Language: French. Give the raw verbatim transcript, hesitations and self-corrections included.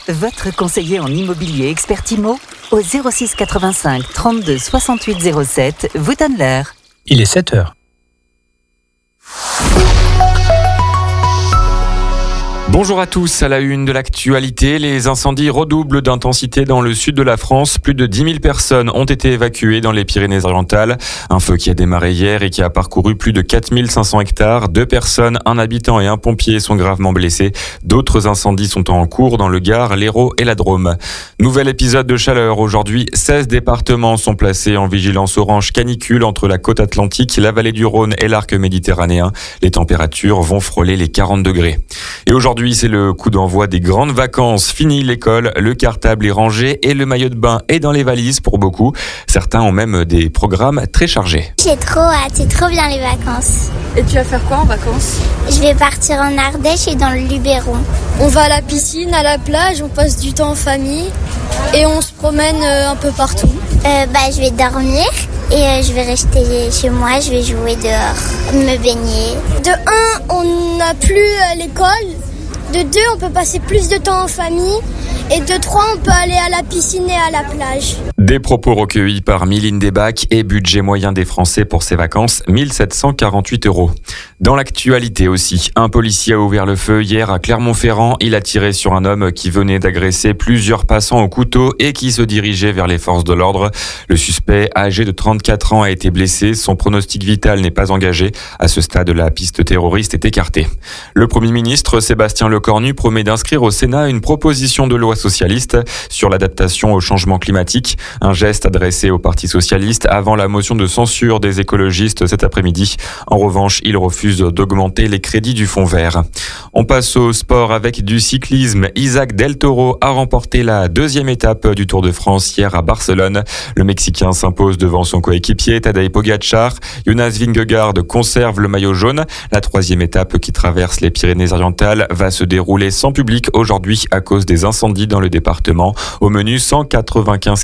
votre conseiller en immobilier expert Imo, au zéro six quatre-vingt-cinq trente-deux soixante-huit zéro sept, vous donne l'heure. Il est sept heures. Bonjour à tous, à la une de l'actualité, les incendies redoublent d'intensité dans le sud de la France. Plus de dix mille personnes ont été évacuées dans les Pyrénées-Orientales. Un feu qui a démarré hier et qui a parcouru plus de quatre mille cinq cents hectares. Deux personnes, un habitant et un pompier sont gravement blessés. D'autres incendies sont en cours dans le Gard, l'Hérault et la Drôme. Nouvel épisode de chaleur. Aujourd'hui, seize départements sont placés en vigilance orange canicule entre la côte atlantique, la vallée du Rhône et l'arc méditerranéen. Les températures vont frôler les quarante degrés. Et aujourd'hui, c'est le coup d'envoi des grandes vacances. Fini l'école, le cartable est rangé et le maillot de bain est dans les valises pour beaucoup. Certains ont même des programmes très chargés. J'ai trop hâte, c'est trop bien les vacances. Et tu vas faire quoi en vacances? Je vais partir en Ardèche et dans le Luberon. On va à la piscine, à la plage, on passe du temps en famille et on se promène un peu partout. Euh, bah, je vais dormir et euh, je vais rester chez moi, je vais jouer dehors, me baigner. De un, on n'a plus à l'école. De deux, on peut passer plus de temps en famille. Et de trois, on peut aller à la piscine et à la plage. Des propos recueillis par Mylène Desbacs et budget moyen des Français pour ces vacances, mille sept cent quarante-huit euros. Dans l'actualité aussi, un policier a ouvert le feu hier à Clermont-Ferrand. Il a tiré sur un homme qui venait d'agresser plusieurs passants au couteau et qui se dirigeait vers les forces de l'ordre. Le suspect, âgé de trente-quatre ans, a été blessé. Son pronostic vital n'est pas engagé. À ce stade, la piste terroriste est écartée. Le Premier ministre Sébastien Lecornu promet d'inscrire au Sénat une proposition de loi socialiste sur l'adaptation au changement climatique. Un geste adressé au Parti socialiste avant la motion de censure des écologistes cet après-midi. En revanche, il refuse d'augmenter les crédits du fonds vert. On passe au sport avec du cyclisme. Isaac Del Toro a remporté la deuxième étape du Tour de France hier à Barcelone. Le Mexicain s'impose devant son coéquipier Tadej Pogačar. Jonas Vingegaard conserve le maillot jaune. La troisième étape qui traverse les Pyrénées-Orientales va se dérouler sans public aujourd'hui à cause des incendies dans le département. Au menu, cent quatre-vingt-quinze